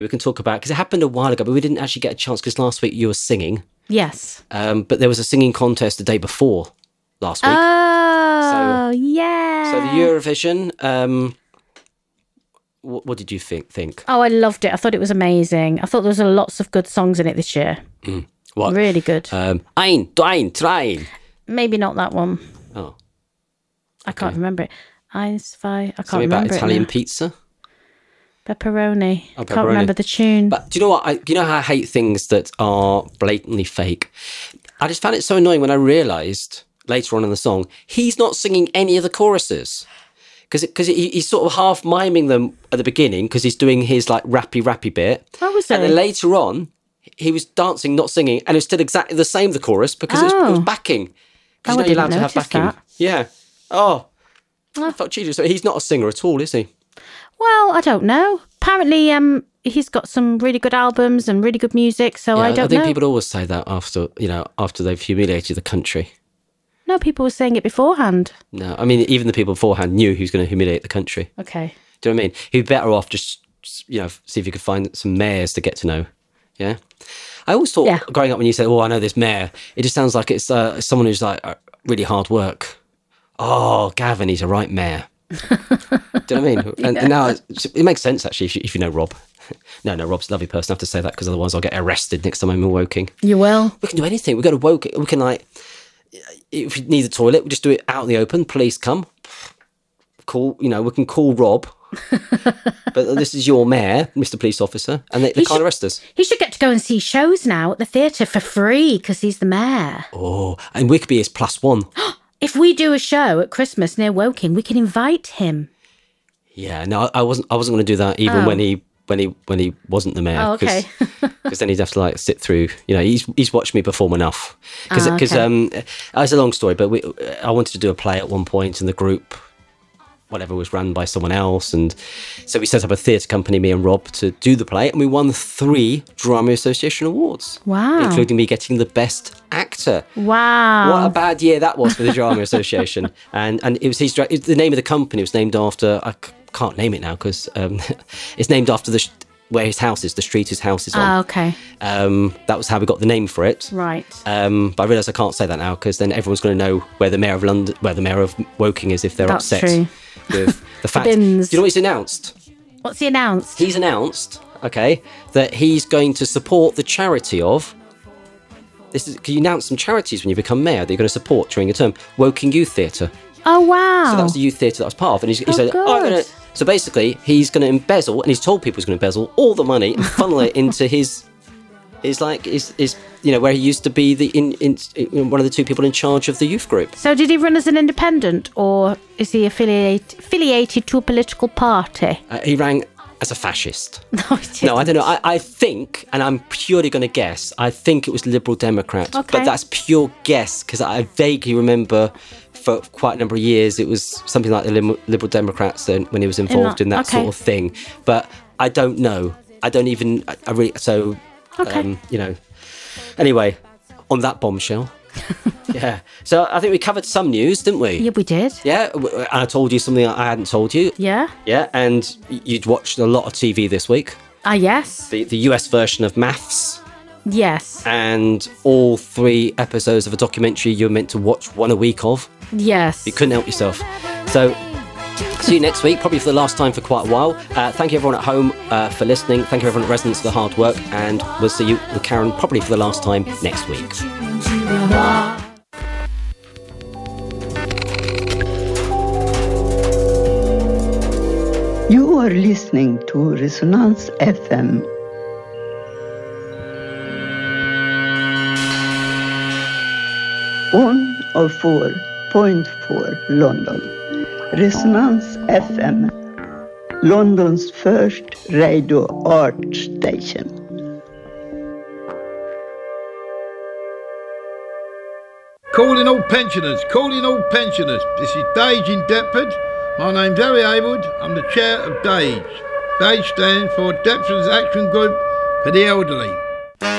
we can talk about, because it happened a while ago, but we didn't actually get a chance because last week you were singing. Yes. But there was a singing contest the day before last week. Oh, yeah. So the Eurovision, what did you think? Oh, I loved it. I thought it was amazing. I thought there was lots of good songs in it this year. What? Really good. Ein, drein. Maybe not that one. Oh. I can't remember it. Eins, zwei. I can't Something remember about Italian it now. pizza? Pepperoni. Oh, Can't remember the tune. But do you know what? You know how I hate things that are blatantly fake? I just found it so annoying when I realised later on in the song, he's not singing any of the choruses. Because he's sort of half miming them at the beginning because he's doing his like rappy bit. Oh, was And it? then later on, he was dancing, not singing, and it was still exactly the same, the chorus, because it was backing. Because Oh, I you're allowed didn't to have notice backing. that. Yeah. Oh. I felt cheated. So he's not a singer at all, is he? Well, I don't know. Apparently, he's got some really good albums and really good music, so Yeah, I don't think know. people always say that after they've humiliated the country. No, people were saying it beforehand. No, I mean, even the people beforehand knew he was going to humiliate the country. Okay. Do you know what I mean? He'd be better off just, see if you could find some mayors to get to know. Yeah. I always thought growing up when you said, I know this mayor, it just sounds like it's someone who's like really hard work. Oh, Gavin, he's a right mayor. Do you know what I mean? And now it makes sense, actually, if you know Rob. No, Rob's a lovely person. I have to say that because otherwise I'll get arrested next time I'm in Woking. You will. We can do anything. We go to Woking. We can, like, if we need the toilet, we just do it out in the open. Police come. Call, we can call Rob. But this is your mayor, Mr. Police Officer, and they can't arrest us. He should get to go and see shows now at the theatre for free because he's the mayor. Oh, and we could be his +1. If we do a show at Christmas near Woking, we can invite him. Yeah, no, I wasn't going to do that even when he wasn't the mayor. Oh, okay. Because then he'd have to like sit through. He's watched me perform enough. Because it's a long story, but I wanted to do a play at one point, and the group, whatever, was run by someone else, and so we set up a theatre company, me and Rob, to do the play, and we won 3 Drama Association awards. Wow. Including me getting the best actor. Wow. What a bad year that was for the Drama Association. And it was the name of the company was named after, I can't name it now because it's named after where his house is, the street his house is on. Oh, okay. That was how we got the name for it. Right. But I realise I can't say that now because then everyone's going to know where the mayor of Woking is if they're That's upset true. with the fact. bins. Do you know what he's announced? What's he announced? He's announced, that he's going to support the charity of. Because you announce some charities when you become mayor that you're going to support during your term. Woking Youth Theatre. Oh, wow. So that was the youth theatre that I was part of. And he said, good. So basically, he's going to embezzle, and he's told people he's going to embezzle all the money and funnel it into his where he used to be one of the 2 people in charge of the youth group. So did he run as an independent, or is he affiliated to a political party? He ran as a fascist. No, he didn't. No, I don't know. I think, and I'm purely going to guess, I think it was Liberal Democrat. Okay. But that's pure guess, because I vaguely remember for quite a number of years it was something like the Liberal Democrats when he was involved in that okay. sort of thing. But I don't know. I don't even... Okay. Anyway, on that bombshell. Yeah. So I think we covered some news, didn't we? Yeah, we did. Yeah. And I told you something I hadn't told you. Yeah. Yeah. And you'd watched a lot of TV this week. Yes. The US version of Maths. Yes. And all 3 episodes of a documentary you were meant to watch one a week of. Yes. You couldn't help yourself. So... see you next week, probably for the last time for quite a while. Thank you everyone at home for listening. Thank you everyone at Resonance for the hard work. And we'll see you with Karen probably for the last time next week. You are listening to Resonance FM. On of 4.4 London. Resonance FM, London's first radio art station. Calling all pensioners. This is Dage in Deptford. My name's Harry Haywood. I'm the chair of Dage. Dage stands for Deptford's Action Group for the Elderly.